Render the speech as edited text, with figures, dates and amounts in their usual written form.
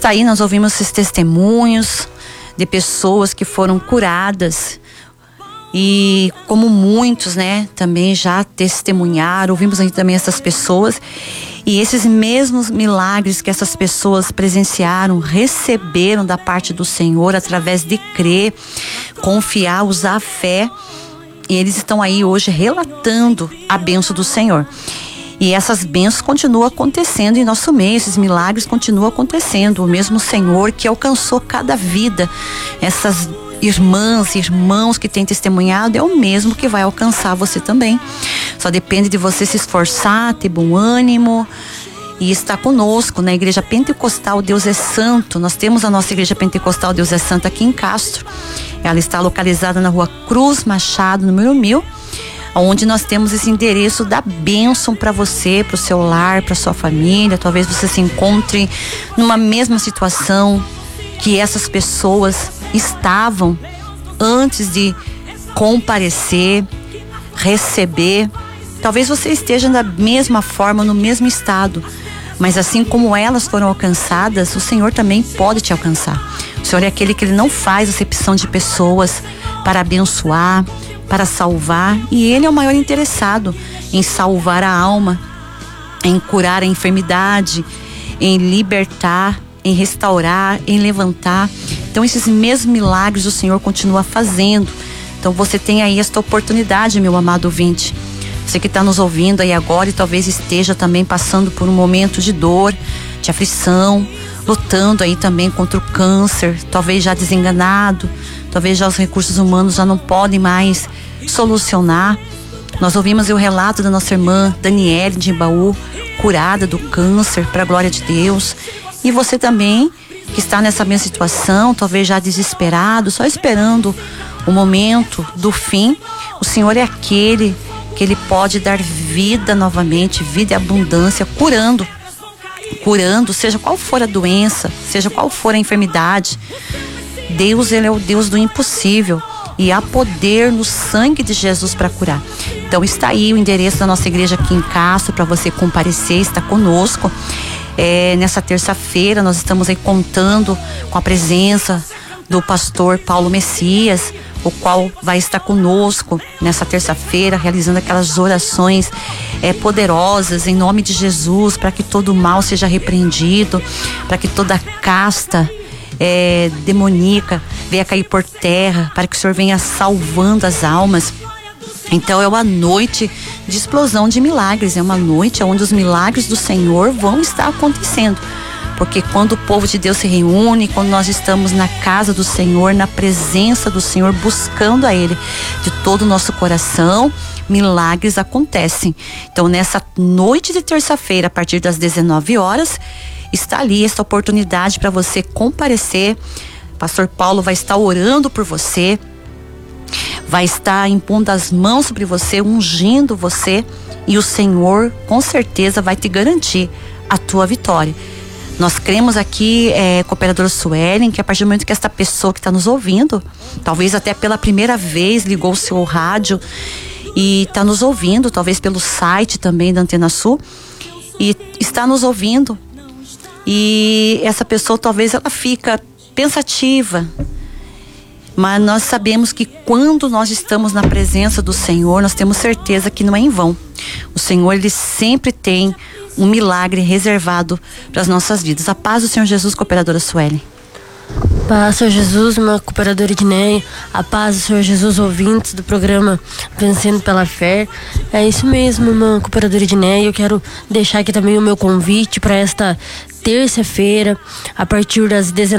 está aí, nós ouvimos esses testemunhos de pessoas que foram curadas. E como muitos, né, também já testemunharam, ouvimos aí também essas pessoas. E esses mesmos milagres que essas pessoas presenciaram, receberam da parte do Senhor através de crer, confiar, usar a fé. E eles estão aí hoje relatando a bênção do Senhor. E essas bênçãos continuam acontecendo em nosso meio, esses milagres continuam acontecendo. O mesmo Senhor que alcançou cada vida, essas irmãs e irmãos que têm testemunhado, é o mesmo que vai alcançar você também. Só depende de você se esforçar, ter bom ânimo e estar conosco na Igreja Pentecostal Deus é Santo. Nós temos a nossa Igreja Pentecostal Deus é Santo aqui em Castro. Ela está localizada na Rua Cruz Machado, número 1000, onde nós temos esse endereço da bênção para você, para o seu lar, para sua família. Talvez você se encontre numa mesma situação que essas pessoas estavam antes de comparecer, receber. Talvez você esteja da mesma forma, no mesmo estado, mas assim como elas foram alcançadas, o Senhor também pode te alcançar. O Senhor é aquele que ele não faz acepção de pessoas para abençoar, para salvar, e ele é o maior interessado em salvar a alma, em curar a enfermidade, em libertar, em restaurar, em levantar. Então esses mesmos milagres o Senhor continua fazendo. Então você tem aí esta oportunidade, meu amado ouvinte. Você que está nos ouvindo aí agora e talvez esteja também passando por um momento de dor, de aflição, lutando aí também contra o câncer, talvez já desenganado, talvez já os recursos humanos já não podem mais solucionar. Nós ouvimos o relato da nossa irmã Daniele de Imbaú, curada do câncer, para a glória de Deus. E você também, que está nessa mesma situação, talvez já desesperado, só esperando o momento do fim, o Senhor é aquele que ele pode dar vida novamente, vida e abundância, curando, seja qual for a doença, seja qual for a enfermidade. Deus, ele é o Deus do impossível e há poder no sangue de Jesus para curar. Então está aí o endereço da nossa igreja aqui em Castro para você comparecer, está conosco. Nessa terça-feira nós estamos aí contando com a presença do pastor Paulo Messias, o qual vai estar conosco nessa terça-feira, realizando aquelas orações poderosas em nome de Jesus, para que todo mal seja repreendido, para que toda casta demoníaca venha cair por terra, para que o Senhor venha salvando as almas. Então é uma noite de explosão de milagres, é uma noite onde os milagres do Senhor vão estar acontecendo. Porque quando o povo de Deus se reúne, quando nós estamos na casa do Senhor, na presença do Senhor, buscando a Ele de todo o nosso coração, milagres acontecem. Então nessa noite de terça-feira, a partir das 19 horas, está ali esta oportunidade para você comparecer. Pastor Paulo vai estar orando por você, vai estar impondo as mãos sobre você, ungindo você, e o Senhor com certeza vai te garantir a tua vitória. Nós cremos aqui, cooperadora Suelen, que a partir do momento que esta pessoa que está nos ouvindo, talvez até pela primeira vez ligou o seu rádio e está nos ouvindo, talvez pelo site também da Antena Sul, e está nos ouvindo, e essa pessoa talvez ela fica pensativa, mas nós sabemos que quando nós estamos na presença do Senhor, nós temos certeza que não é em vão. O Senhor, ele sempre tem um milagre reservado para as nossas vidas. A paz do Senhor Jesus, cooperadora Sueli. Paz, Senhor Jesus, uma cooperadora Edneia. A paz do Senhor Jesus, ouvintes do programa Vencendo pela Fé. É isso mesmo, uma cooperadora Edneia. Eu quero deixar aqui também o meu convite para esta terça-feira, a partir das 19h.